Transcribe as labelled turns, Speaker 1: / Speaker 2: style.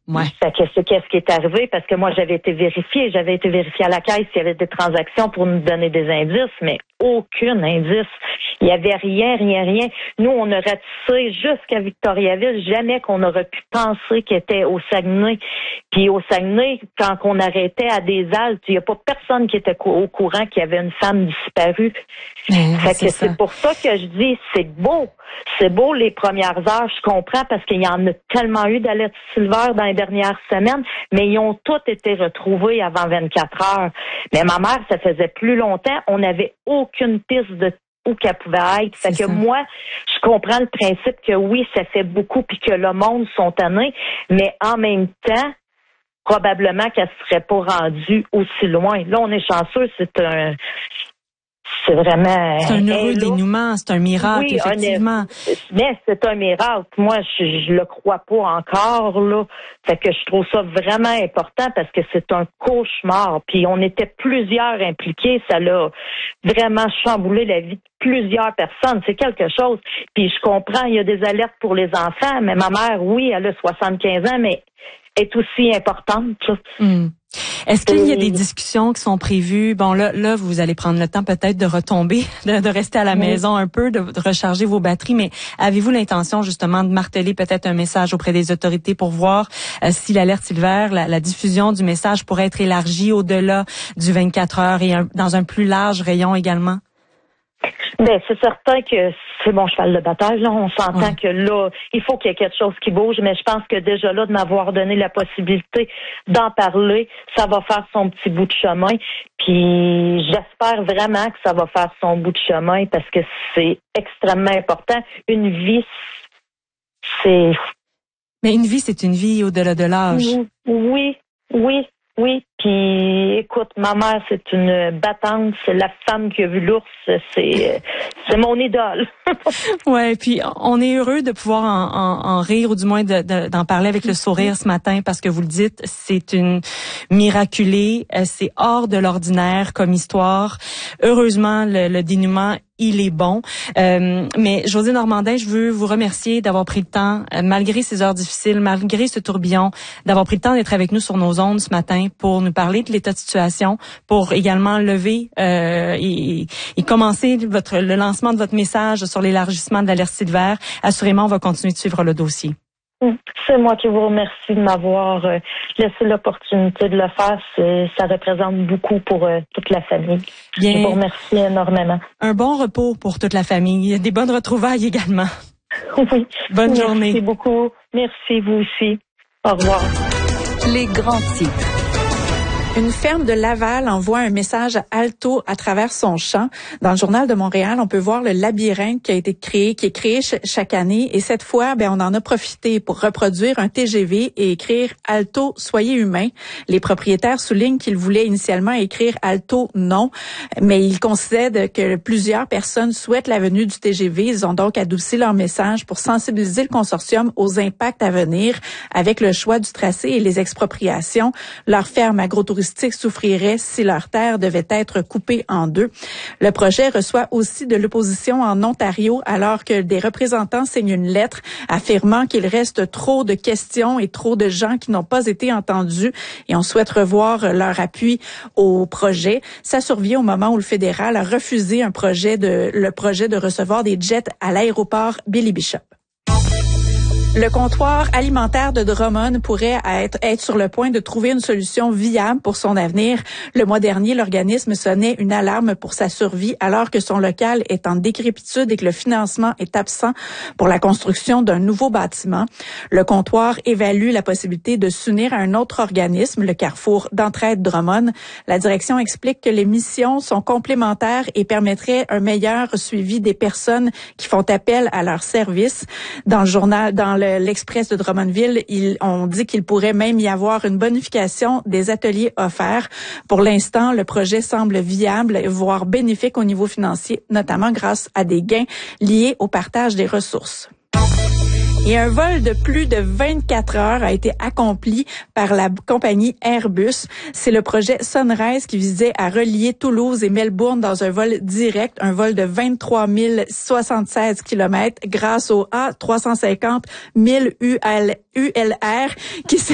Speaker 1: Ouais.
Speaker 2: Fait que c'est qu'est-ce qui est arrivé, parce que moi, j'avais été vérifiée à la caisse s'il y avait des transactions pour nous donner des indices, mais aucun indice. Il y avait rien. Nous, on aurait tissé jusqu'à Victoriaville, jamais qu'on aurait pu penser qu'il était au Saguenay. Puis au Saguenay, quand on arrêtait à des haltes, il n'y a pas personne qui était au courant qu'il y avait une femme disparue. Fait que c'est pour ça que je dis, c'est beau. C'est beau les premières heures, je comprends, parce qu'il y en a tellement eu d'Alerte Silver dans les dernières semaines, mais ils ont tous été retrouvés avant 24 heures. Mais ma mère, ça faisait plus longtemps, on n'avait aucune piste de où qu'elle pouvait être. Fait que moi, je comprends le principe que oui, ça fait beaucoup puis que le monde sont tannés, mais en même temps, probablement qu'elle ne serait pas rendue aussi loin. Là, on est chanceux, c'est vraiment...
Speaker 1: C'est un heureux dénouement, c'est un miracle, oui, effectivement.
Speaker 2: Mais c'est un miracle. Moi, je le crois pas encore, là. Fait que je trouve ça vraiment important parce que c'est un cauchemar. Puis on était plusieurs impliqués. Ça l'a vraiment chamboulé la vie de plusieurs personnes. C'est quelque chose. Puis je comprends, il y a des alertes pour les enfants, mais ma mère, oui, elle a 75 ans, mais est aussi importante.
Speaker 1: Est-ce qu'il y a des discussions qui sont prévues? Bon, là, vous allez prendre le temps peut-être de retomber, de rester à la maison un peu, de recharger vos batteries, mais avez-vous l'intention justement de marteler peut-être un message auprès des autorités pour voir si l'Alerte Silver, la diffusion du message pourrait être élargie au-delà du 24 heures et dans un plus large rayon également?
Speaker 2: Ben, c'est certain que c'est mon cheval de bataille, là. On s'entend que là, il faut qu'il y ait quelque chose qui bouge, mais je pense que déjà là, de m'avoir donné la possibilité d'en parler, ça va faire son petit bout de chemin. Puis j'espère vraiment que ça va faire son bout de chemin parce que c'est extrêmement important. Une vie, c'est...
Speaker 1: Mais une vie, c'est une vie au-delà de l'âge.
Speaker 2: Oui. Puis, écoute, ma mère, c'est une battante. C'est la femme qui a vu l'ours. C'est mon idole.
Speaker 1: Ouais. Puis, on est heureux de pouvoir en rire ou du moins d'en parler avec le sourire ce matin parce que vous le dites, c'est une miraculée. C'est hors de l'ordinaire comme histoire. Heureusement, le dénouement, il est bon. Mais Josée Normandin, je veux vous remercier d'avoir pris le temps, malgré ces heures difficiles, malgré ce tourbillon, d'avoir pris le temps d'être avec nous sur nos ondes ce matin pour nous parler de l'état de situation, pour également lever et commencer le lancement de votre message sur l'élargissement de l'Alerte Silver. Assurément, on va continuer de suivre le dossier.
Speaker 2: C'est moi qui vous remercie de m'avoir laissé l'opportunité de le faire. Ça représente beaucoup pour toute la famille. Bien, je vous remercie énormément.
Speaker 1: Un bon repos pour toute la famille. Des bonnes retrouvailles également.
Speaker 2: Oui.
Speaker 1: Bonne journée.
Speaker 2: Merci beaucoup. Merci, vous aussi. Au revoir.
Speaker 3: Les grands titres. Une ferme de Laval envoie un message à Alto à travers son champ. Dans le Journal de Montréal, on peut voir le labyrinthe qui est créé chaque année. Et cette fois, on en a profité pour reproduire un TGV et écrire Alto, soyez humain. Les propriétaires soulignent qu'ils voulaient initialement écrire Alto, non. Mais ils concèdent que plusieurs personnes souhaitent la venue du TGV. Ils ont donc adouci leur message pour sensibiliser le consortium aux impacts à venir avec le choix du tracé et les expropriations. Leur ferme agro-touristique souffrirait si leur terre devait être coupée en deux. Le projet reçoit aussi de l'opposition en Ontario alors que des représentants signent une lettre affirmant qu'il reste trop de questions et trop de gens qui n'ont pas été entendus et on souhaite revoir leur appui au projet. Ça survient au moment où le fédéral a refusé le projet de recevoir des jets à l'aéroport Billy Bishop. Le comptoir alimentaire de Drummond pourrait être sur le point de trouver une solution viable pour son avenir. Le mois dernier, l'organisme sonnait une alarme pour sa survie alors que son local est en décrépitude et que le financement est absent pour la construction d'un nouveau bâtiment. Le comptoir évalue la possibilité de s'unir à un autre organisme, le Carrefour d'entraide Drummond. La direction explique que les missions sont complémentaires et permettraient un meilleur suivi des personnes qui font appel à leurs services. Dans l'Express de Drummondville, on dit qu'il pourrait même y avoir une bonification des ateliers offerts. Pour l'instant, le projet semble viable, voire bénéfique au niveau financier, notamment grâce à des gains liés au partage des ressources. Et un vol de plus de 24 heures a été accompli par la compagnie Airbus. C'est le projet Sunrise qui visait à relier Toulouse et Melbourne dans un vol direct, un vol de 23 076 km grâce au A350 1000 ULR qui s'est